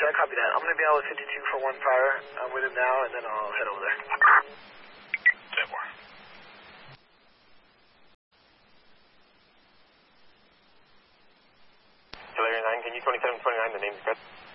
copy that. I'm going to be out with 52 for one fire. I'm with him now, and then I'll head over there. 10-4. Killer 9, can you 2729, the name's good?